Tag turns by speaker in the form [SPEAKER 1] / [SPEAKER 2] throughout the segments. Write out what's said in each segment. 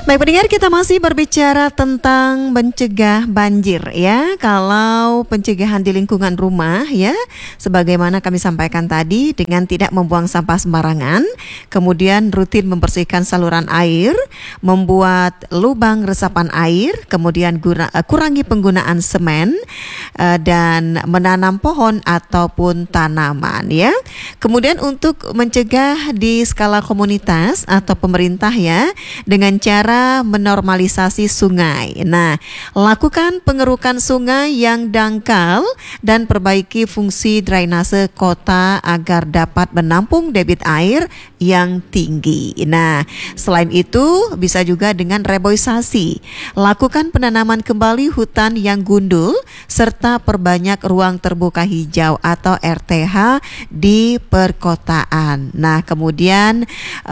[SPEAKER 1] Baik pendengar, kita masih berbicara tentang mencegah banjir ya. Kalau pencegahan di lingkungan rumah ya, sebagaimana kami sampaikan tadi, dengan tidak membuang sampah sembarangan, kemudian rutin membersihkan saluran air, membuat lubang resapan air, kemudian kurangi penggunaan semen dan menanam pohon ataupun tanaman ya. Kemudian untuk mencegah di skala komunitas atau pemerintah ya, dengan cara menormalisasi sungai. Nah, lakukan pengerukan sungai yang dangkal dan perbaiki fungsi drainase kota agar dapat menampung debit air yang tinggi. Nah, selain itu bisa juga dengan reboisasi. Lakukan penanaman kembali hutan yang gundul serta perbanyak ruang terbuka hijau atau RTH di perkotaan. Nah, kemudian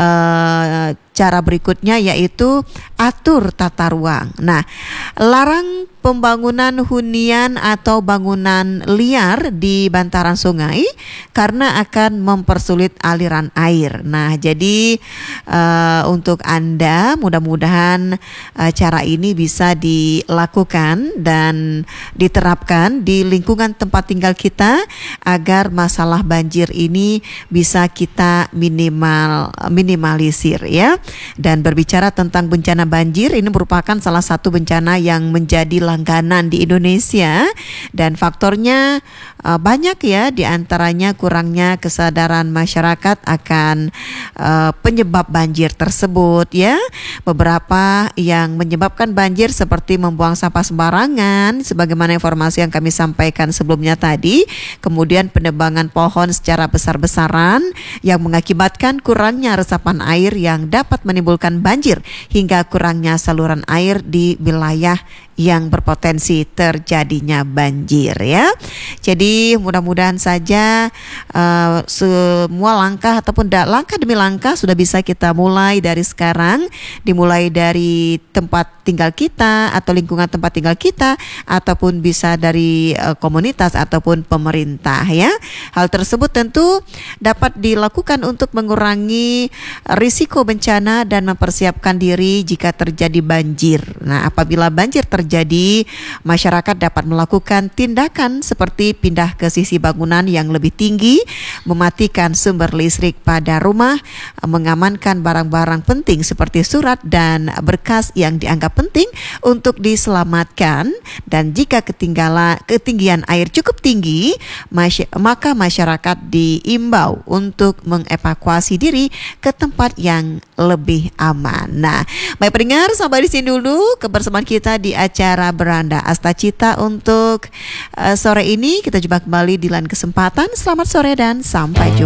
[SPEAKER 1] cara berikutnya yaitu atur tata ruang. Nah, larang pembangunan hunian atau bangunan liar di bantaran sungai karena akan mempersulit aliran air. Nah, jadi untuk Anda mudah-mudahan cara ini bisa dilakukan dan diterapkan di lingkungan tempat tinggal kita agar masalah banjir ini bisa kita minimalisir ya. Dan berbicara tentang bencana banjir, ini merupakan salah satu bencana yang menjadi langganan di Indonesia dan faktornya banyak ya, diantaranya kurangnya kesadaran masyarakat akan penyebab banjir tersebut ya. Beberapa yang menyebabkan banjir seperti membuang sampah sembarangan sebagaimana informasi yang kami sampaikan sebelumnya tadi, kemudian penebangan pohon secara besar-besaran yang mengakibatkan kurangnya resapan air yang dapat menimbulkan banjir hingga kurangnya saluran air di wilayah yang berpotensi terjadinya banjir ya. Jadi mudah-mudahan saja semua langkah ataupun langkah demi langkah sudah bisa kita mulai dari sekarang, dimulai dari tempat tinggal kita atau lingkungan tempat tinggal kita ataupun bisa dari komunitas ataupun pemerintah ya. Hal tersebut tentu dapat dilakukan untuk mengurangi risiko bencana dan mempersiapkan diri jika terjadi banjir. Nah, apabila banjir terjadi, masyarakat dapat melakukan tindakan seperti pindah ke sisi bangunan yang lebih tinggi, mematikan sumber listrik pada rumah, mengamankan barang-barang penting seperti surat dan berkas yang dianggap penting untuk diselamatkan, dan jika ketinggian air cukup tinggi, maka masyarakat diimbau untuk mengevakuasi diri ke tempat yang lebih aman. Nah, baik pendengar, sampai di sini dulu kebersamaan kita di acara Beranda Astacita untuk sore ini. Kita jumpa kembali di lain kesempatan. Selamat sore dan sampai jumpa.